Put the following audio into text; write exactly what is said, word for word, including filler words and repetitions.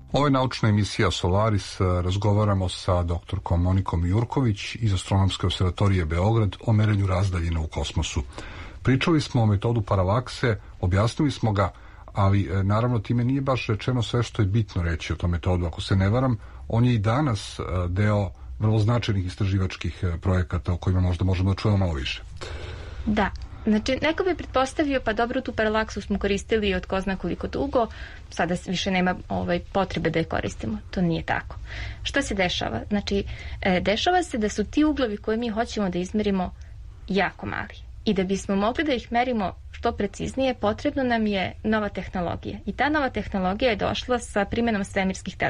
Ovo je naučna emisija Solaris. Razgovaramo sa doktorkom Monikom Jurković iz Astronomske observatorije Beograd o merenju razdaljina u kosmosu. Pričali smo o metodu paralakse, objasnili smo ga, ali naravno time nije baš rečeno sve što je bitno reći o tom metodu. Ako se ne varam, on je i danas deo vrlo značajnih istraživačkih projekata o kojima možda možemo da čujemo malo više. Da. Znači, neko bi pretpostavio, pa dobro, tu paralaksu smo koristili od ko zna koliko dugo, sada više nema ovaj, potrebe da je koristimo. To nije tako. Šta se dešava? Znači, e, dešava se da su ti uglovi koje mi hoćemo da izmerimo jako mali. I da bismo mogli da ih merimo što preciznije, potrebno nam je nova tehnologija. I ta nova tehnologija je došla sa primjenom svemirskih teleskopova.